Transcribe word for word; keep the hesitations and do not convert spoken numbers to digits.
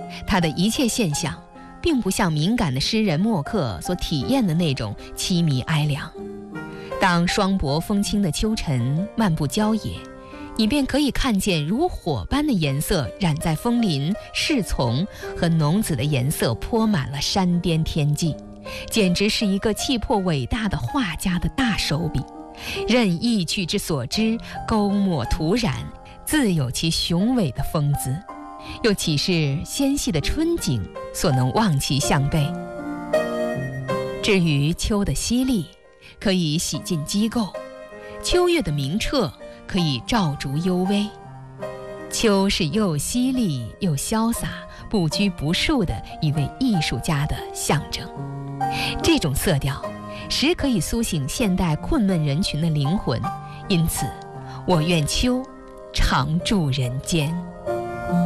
它的一切现象并不像敏感的诗人默克所体验的那种凄迷哀凉。当霜薄风轻的秋晨漫步郊野，你便可以看见如火般的颜色染在枫林、侍从和农子的颜色泼满了山巅天际，简直是一个气魄伟大的画家的大手笔，任意去之所知，勾抹涂染，自有其雄伟的风姿，又岂是纤细的春景所能望其项背？至于秋的淅沥，可以洗尽机构；秋月的明澈，可以照逐幽微。秋是又犀利又潇洒、不拘不束的一位艺术家的象征。这种色调时可以苏醒现代困闷人群的灵魂，因此我愿秋常驻人间。